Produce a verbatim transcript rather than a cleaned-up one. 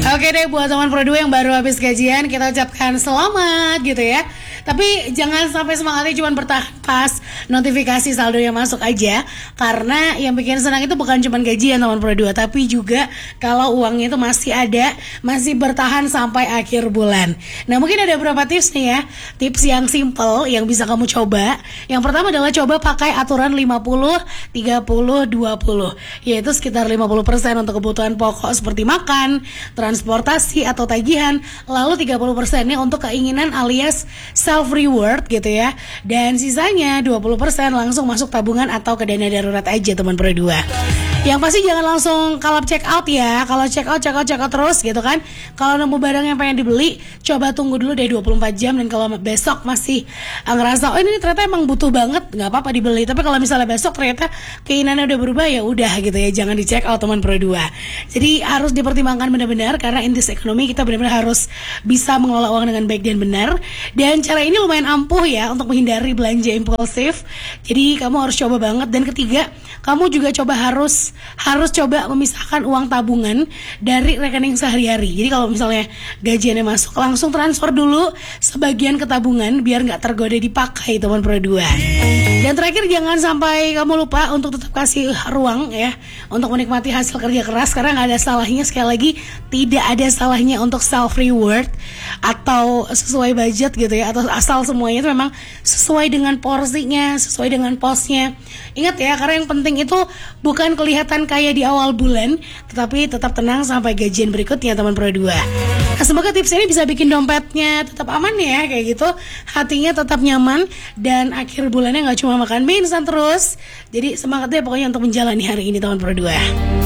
Oke deh, buat teman Pro dua yang baru habis gajian, kita ucapkan selamat gitu ya. Tapi jangan sampai semangatnya cuma bertahan pas notifikasi saldonya masuk aja. Karena yang bikin senang itu bukan cuma gajian teman Pro dua, tapi juga kalau uangnya itu masih ada, masih bertahan sampai akhir bulan. Nah, mungkin ada beberapa tips nih ya. Tips yang simple yang bisa kamu coba. Yang pertama adalah coba pakai aturan lima puluh tiga puluh dua puluh, yaitu sekitar lima puluh persen untuk kebutuhan pokok seperti makan, transportasi atau tagihan, lalu tiga puluh persennya untuk keinginan alias self reward gitu ya. Dan sisanya dua puluh persen langsung masuk tabungan atau ke dana darurat aja teman Pro dua. Yang pasti jangan langsung kalap check out ya. Kalau check out, check out, check out terus gitu kan. Kalau nemu barang yang pengen dibeli, coba tunggu dulu deh dua puluh empat jam. Dan kalau besok masih ngerasa, oh ini ternyata emang butuh banget, nggak apa-apa dibeli. Tapi kalau misalnya besok ternyata keinginannya udah berubah, ya udah gitu ya. Jangan di check out teman Pro dua. Jadi harus dipertimbangkan benar-benar, karena in this economy kita benar-benar harus bisa mengelola uang dengan baik dan benar. Dan cara ini lumayan ampuh ya untuk menghindari belanja impulsif. Jadi kamu harus coba banget. Dan ketiga, kamu juga coba harus harus coba memisahkan uang tabungan dari rekening sehari-hari. Jadi kalau misalnya gajiannya masuk, langsung transfer dulu sebagian ke tabungan biar nggak tergoda dipakai teman Pro dua. Dan terakhir, jangan sampai kamu lupa untuk tetap kasih ruang ya untuk menikmati hasil kerja keras, karena nggak ada salahnya, sekali lagi tidak ada salahnya untuk self reward atau sesuai budget gitu ya, atau asal semuanya itu memang sesuai dengan porsinya, sesuai dengan posnya. Ingat ya, karena yang penting itu bukan kelihatan kaya di awal bulan, tetapi tetap tenang sampai gajian berikutnya teman Pro dua. Nah, semoga tips ini bisa bikin dompetnya tetap aman ya, kayak gitu, hatinya tetap nyaman, dan akhir bulannya nggak cuma makan mie instan terus. Jadi semangat deh pokoknya untuk menjalani hari ini teman Pro dua.